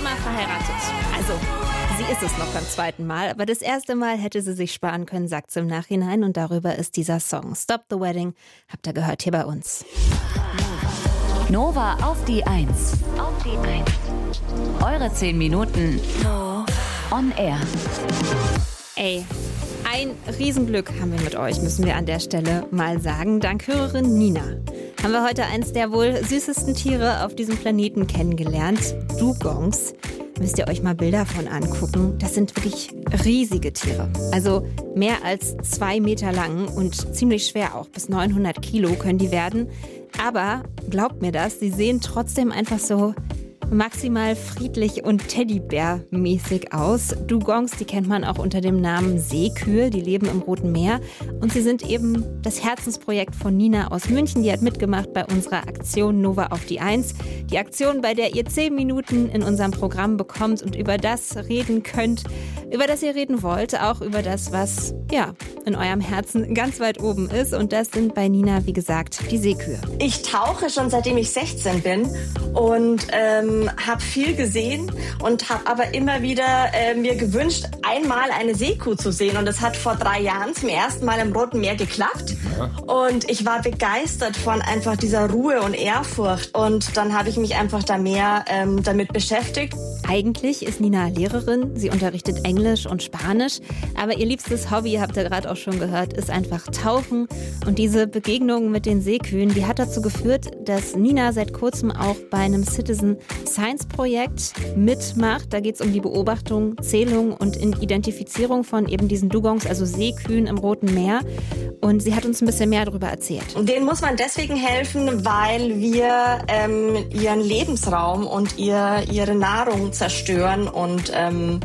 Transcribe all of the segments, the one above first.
zweimal verheiratet. Also, sie ist es noch beim zweiten Mal, aber das erste Mal hätte sie sich sparen können, sagt sie im Nachhinein. Und darüber ist dieser Song Stop the Wedding. Habt ihr gehört hier bei uns. Nova auf die 1. Auf die 1. Eure 10 Minuten on air. Ey, ein Riesenglück haben wir mit euch, müssen wir an der Stelle mal sagen. Dank Hörerin Nina haben wir heute eins der wohl süßesten Tiere auf diesem Planeten kennengelernt. Dugongs. Müsst ihr euch mal Bilder von angucken. Das sind wirklich riesige Tiere. Also mehr als 2 Meter lang und ziemlich schwer auch. Bis 900 Kilo können die werden. Aber glaubt mir das, sie sehen trotzdem einfach so maximal friedlich und Teddybär-mäßig aus. Dugongs, die kennt man auch unter dem Namen Seekühe, die leben im Roten Meer. Und sie sind eben das Herzensprojekt von Nina aus München. Die hat mitgemacht bei unserer Aktion Nova auf die 1. Die Aktion, bei der ihr 10 Minuten in unserem Programm bekommt und über das reden könnt, über das ihr reden wollt. Auch über das, was in eurem Herzen ganz weit oben ist. Und das sind bei Nina, wie gesagt, die Seekühe. Ich tauche schon seitdem ich 16 bin und habe viel gesehen und habe aber immer wieder mir gewünscht, einmal eine Seekuh zu sehen. Und das hat vor 3 Jahren zum ersten Mal im Roten Meer geklappt. Ja. Und ich war begeistert von einfach dieser Ruhe und Ehrfurcht. Und dann habe ich mich einfach da mehr damit beschäftigt. Eigentlich ist Nina Lehrerin. Sie unterrichtet Englisch und Spanisch. Aber ihr liebstes Hobby, habt ihr gerade auch schon gehört, ist einfach Tauchen. Und diese Begegnung mit den Seekühen, die hat dazu geführt, dass Nina seit kurzem auch bei einem Citizen Science Projekt mitmacht. Da geht es um die Beobachtung, Zählung und Identifizierung von eben diesen Dugongs, also Seekühen im Roten Meer. Und sie hat uns ein bisschen mehr darüber erzählt. Denen muss man deswegen helfen, weil wir ihren Lebensraum und ihre Nahrung zerstören. Und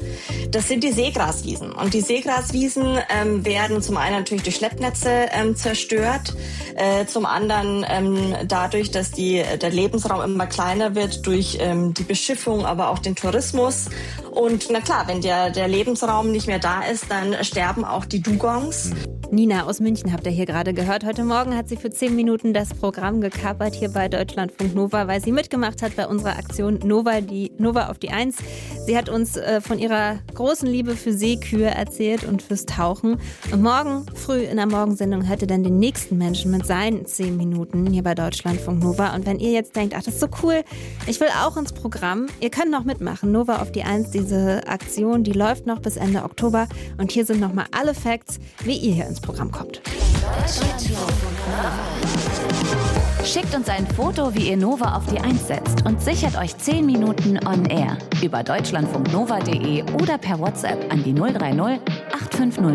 das sind die Seegraswiesen. Und die Seegraswiesen werden zum einen natürlich durch Schleppnetze zerstört, zum anderen dadurch, dass der Lebensraum immer kleiner wird durch die Beschiffung, aber auch den Tourismus. Und na klar, wenn der Lebensraum nicht mehr da ist, dann sterben auch die Dugongs. Nina aus München habt ihr hier gerade gehört. Heute Morgen hat sie für 10 Minuten das Programm gekapert hier bei Deutschlandfunk Nova, weil sie mitgemacht hat bei unserer Aktion Nova auf die 1. Sie hat uns von ihrer großen Liebe für Seekühe erzählt und fürs Tauchen. Und morgen früh in der Morgensendung hört ihr dann den nächsten Menschen mit seinen 10 Minuten hier bei Deutschlandfunk Nova. Und wenn ihr jetzt denkt, ach, das ist so cool, ich will auch ins Programm, ihr könnt noch mitmachen. Nova auf die 1, diese Aktion, die läuft noch bis Ende Oktober. Und hier sind nochmal alle Facts, wie ihr hier ins Programm kommt. Schickt uns ein Foto, wie ihr Nova auf die 1 setzt und sichert euch 10 Minuten on air über deutschlandfunknova.de oder per WhatsApp an die 030 850